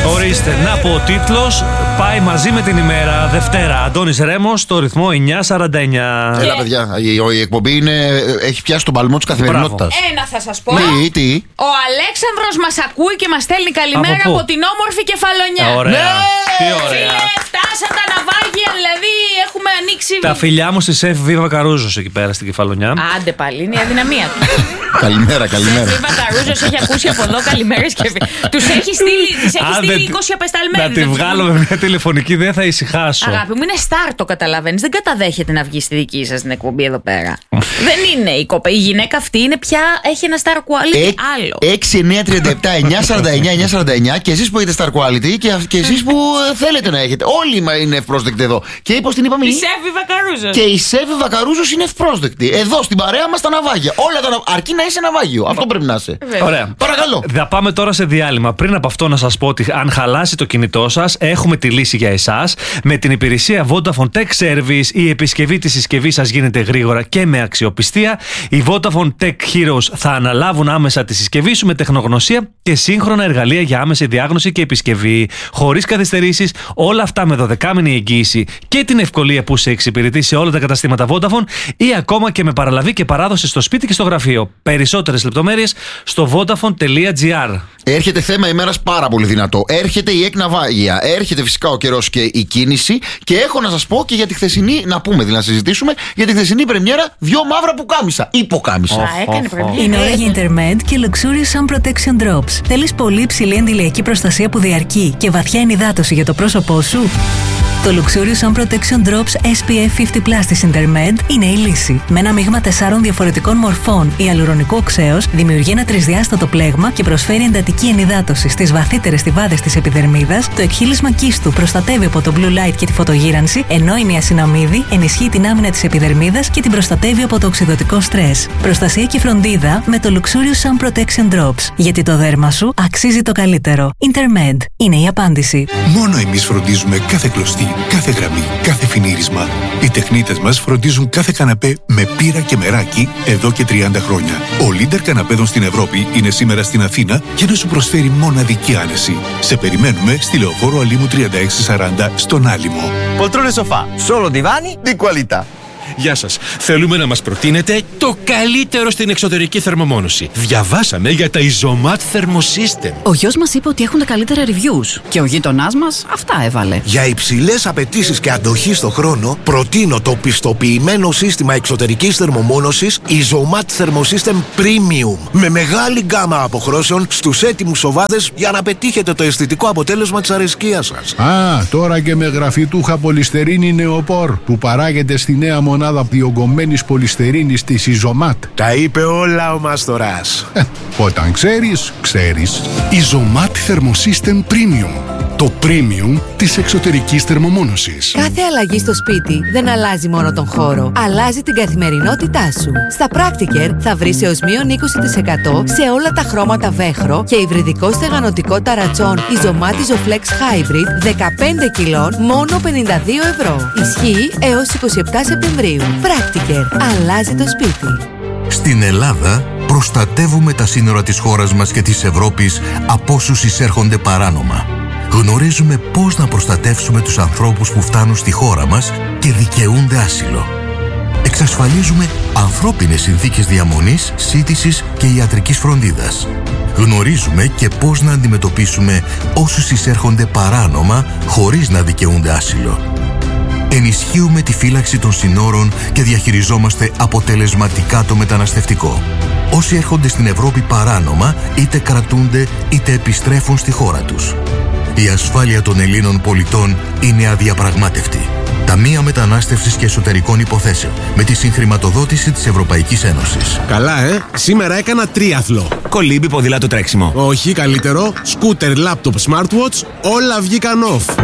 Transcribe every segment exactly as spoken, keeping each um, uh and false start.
Ορίστε, να πω ο τίτλος πάει μαζί με την ημέρα. Δευτέρα, Αντώνης Ρέμος στο ρυθμό εννιά σαράντα εννιά. Έλα, παιδιά, η, η εκπομπή είναι, έχει πιάσει τον παλμό της καθημερινότητας. Ένα θα σας πω. Τι, τι. Ο Αλέξανδρος μας ακούει και μας στέλνει καλημέρα από, από την όμορφη Κεφαλονιά. Ωραία. Ναι! Τι ωραία. Φίλε, φτάσαν τα ναυάγια, δηλαδή έχουμε ανοίξει. Τα φιλιά μου στη Σεφ Βίβα Καρούζος εκεί πέρα στην Κεφαλονιά. Άντε πάλι, είναι η αδυναμία του. Καλημέρα, καλημέρα. Βίβα Καρούζος έχει ακούσει από εδώ καλημέρες και τους έχει στείλει, τις έχει στείλει είκοσι απεσταλμένους. Να τη βγάλω με μια τηλεφωνική, δεν θα ησυχάσω. Αγάπη μου, είναι στάρ, το καταλαβαίνεις. Δεν καταδέχεται να βγει στη δική σας την εκπομπή εδώ πέρα. Δεν είναι η κοπέ. Η γυναίκα αυτή είναι πια, έχει ένα star quality άλλο. έξι εννιά τριάντα επτά εννιά σαράντα εννιά εννιά σαράντα εννιά και εσείς που έχετε star quality και, και εσείς που θέλετε να έχετε. Όλοι είναι ευπρόσδεκτοι εδώ. Και πώς την είπαμε. Η Σέφη Βακαρούζος. Και η Σέφη Βακαρούζος είναι ευπρόσδεκτη. Εδώ στην παρέα μας τα ναυάγια. Όλα τα ναυάγια. Αρκεί να είσαι ναυάγιο. Αυτό πρέπει να είσαι. Ωραία. Παρακαλώ. Θα πάμε τώρα σε διάλειμμα. Πριν από αυτό να σας πω ότι αν χαλάσει το κινητό σας, έχουμε τη λύση για εσάς. Με την υπηρεσία Vodafone Tech Service η επισκευή της συσκευής σας γίνεται γρήγορα και με αξιοπιστία. Οι Vodafone Tech Heroes θα αναλάβουν άμεσα τη συσκευή σου με τεχνογνωσία και σύγχρονα εργαλεία για άμεση διάγνωση και επισκευή. Χωρίς καθυστερήσεις, όλα αυτά με δωδεκάμηνη εγγύηση και την ευκολία που σε εξυπηρετεί σε όλα τα καταστήματα Vodafone ή ακόμα και με παραλαβή και παράδοση στο σπίτι και στο γραφείο. Περισσότερες λεπτομέρειες στο vodafone τελεία gr. Έρχεται θέμα ημέρας πάρα πολύ δυνατό. Έρχεται η ΕΚ Ναυάγια. Έρχεται φυσικά ο καιρός και η κίνηση. Και έχω να σας πω και για τη χθεσινή, να πούμε δηλαδή, να συζητήσουμε για τη χθεσινή πρεμιέρα δυο μαύρα πουκάμισα. Υποκάμισα. Α, έκανε πρεμιέρα. Είναι ώρα για Intermed και Luxurious Sun Protection Drops. Θέλεις πολύ υψηλή αντιλιακή προστασία που διαρκεί και βαθιά ενυδάτωση για το πρόσωπό σου? Το Luxurious Sun Protection Drops ες πι εφ πενήντα πλας της Intermed είναι η λύση. Με ένα μείγμα τεσσάρων διαφορετικών μορφών ιαλουρονικού οξέως δημιουργεί ένα τρισδιάστατο πλέγμα και προσφέρει εντατική ενυδάτωση στις βαθύτερες στιβάδες της επιδερμίδας. Το εκχύλισμα κίστου προστατεύει από το blue light και τη φωτογύρανση, ενώ η νιασιναμίδη ενισχύει την άμυνα της επιδερμίδας και την προστατεύει από το οξυδωτικό στρες. Προστασία και φροντίδα με το Luxurious Sun Protection Drops. Γιατί το δέρμα σου αξίζει το καλύτερο. Intermed είναι η απάντηση. Μόνο εμείς φροντίζουμε κάθε κλωστή, κάθε γραμμή, κάθε φινίρισμα. Οι τεχνίτες μας φροντίζουν κάθε καναπέ με πύρα και μεράκι εδώ και τριάντα χρόνια. Ο leader καναπέδων στην Ευρώπη είναι σήμερα στην Αθήνα για να σου προσφέρει μοναδική άνεση. Σε περιμένουμε στη Λεωφόρο Αλήμου τριάντα έξι σαράντα στον Άλυμο. Poltrone sofà, solo divani di qualità. Γεια σας. Θέλουμε να μας προτείνετε το καλύτερο στην εξωτερική θερμομόνωση. Διαβάσαμε για τα Isomat Thermosystem. Ο γιος μας είπε ότι έχουν τα καλύτερα reviews και ο γείτονάς μας αυτά έβαλε. Για υψηλές απαιτήσεις και αντοχή στο χρόνο, προτείνω το πιστοποιημένο σύστημα εξωτερικής θερμομόνωσης Isomat Thermosystem Premium. Με μεγάλη γκάμα αποχρώσεων στους έτοιμους σοβάδες για να πετύχετε το αισθητικό αποτέλεσμα της αρεσκίας σας. Α, τώρα και με γραφιτούχα πολυστερίνη νεοπόρ που παράγεται στη νέα μονάδα διογκωμένης πολυστερίνης της Isomat. Τα είπε όλα ο Μάστορας. Ε, όταν ξέρεις, ξέρεις. Isomat Thermosystem Premium. Το premium της εξωτερικής θερμομόνωσης. Κάθε αλλαγή στο σπίτι δεν αλλάζει μόνο τον χώρο, αλλάζει την καθημερινότητά σου. Στα Practicare θα βρεις έως μείον είκοσι τοις εκατό σε όλα τα χρώματα βέχρο και υβριδικό στεγανοτικό ταρατσόν Isomat Isoflex Hybrid δεκαπέντε κιλών μόνο πενήντα δύο ευρώ. Ισχύει έως είκοσι επτά Σεπτεμβρίου. Practicare. Αλλάζει το σπίτι. Στην Ελλάδα προστατεύουμε τα σύνορα της χώρας μας και της Ευρώπης από όσους εισέρχονται παράνομα. Γνωρίζουμε πώς να προστατεύσουμε τους ανθρώπους που φτάνουν στη χώρα μας και δικαιούνται άσυλο. Εξασφαλίζουμε ανθρώπινες συνθήκες διαμονής, σύντησης και ιατρικής φροντίδας. Γνωρίζουμε και πώς να αντιμετωπίσουμε όσους εισέρχονται παράνομα χωρίς να δικαιούνται άσυλο. Ενισχύουμε τη φύλαξη των συνόρων και διαχειριζόμαστε αποτελεσματικά το μεταναστευτικό. Όσοι έρχονται στην Ευρώπη παράνομα, είτε κρατούνται είτε επιστρέφουν στη χώρα τους. Η ασφάλεια των Ελλήνων πολιτών είναι αδιαπραγμάτευτη. Ταμεία Μετανάστευσης και Εσωτερικών Υποθέσεων με τη συγχρηματοδότηση της Ευρωπαϊκής Ένωσης. Καλά, ε! Σήμερα έκανα τρίαθλο. Κολύμπι, ποδήλατο, τρέξιμο. Όχι, καλύτερο. Σκούτερ, λάπτοπ, smartwatch, όλα βγήκαν off.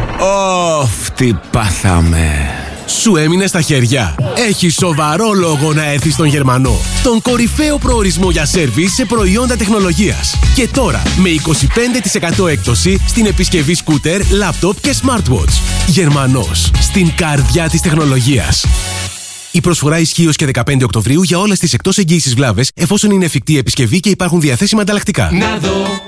Ωφ, τι πάθαμε. Σου έμεινε στα χέρια. Έχει σοβαρό λόγο να έρθεις στον Γερμανό. Τον κορυφαίο προορισμό για σέρβις σε προϊόντα τεχνολογίας. Και τώρα με είκοσι πέντε τοις εκατό έκπτωση στην επισκευή σκούτερ, λάπτοπ και smartwatch. Γερμανός. Στην καρδιά της τεχνολογίας. Η προσφορά ισχύει ως και δεκαπέντε Οκτωβρίου για όλες τις εκτός εγγύησης βλάβες, εφόσον είναι εφικτή επισκευή και υπάρχουν διαθέσιμα ανταλλακτικά. Να δω